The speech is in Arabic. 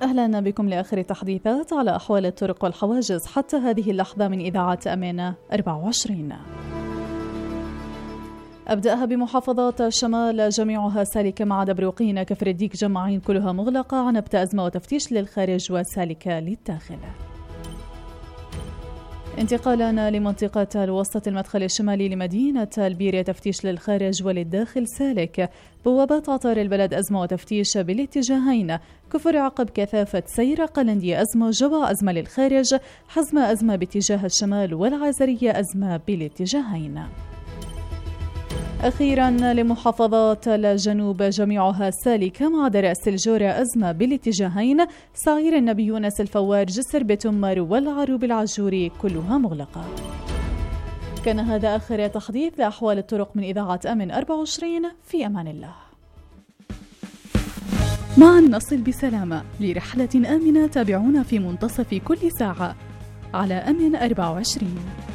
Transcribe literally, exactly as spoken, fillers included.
أهلا بكم لآخر التحديثات على أحوال الطرق والحواجز حتى هذه اللحظة من إذاعة أمان أربعة وعشرين. أبدأها بمحافظات الشمال جميعها سالكة ما عدا بروقين كفر الديك جمعين كلها مغلقة عن نبتة أزمة وتفتيش للخارج وسالكة للداخل. انتقالا لمنطقة الوسط المدخل الشمالي لمدينة البيرة تفتيش للخارج وللداخل سالك. بوابات عطار البلد أزمة وتفتيش بالاتجاهين. كفر عقب كثافة سير قلندية أزمة جوا أزمة للخارج. حزمة أزمة باتجاه الشمال والعزرية أزمة بالاتجاهين. أخيرا لمحافظات الجنوب جميعها سالكة ما عدا رأس الجورة أزمة بالاتجاهين. صعير النبي يونس الفوار جسر بتمر والعروب العجوري كلها مغلقة. كان هذا آخر تحديث لأحوال الطرق من إذاعة أمن أربعة وعشرين. في أمان الله. معا نصل بسلامة لرحلة آمنة. تابعونا في منتصف كل ساعة على أمن أربعة وعشرين.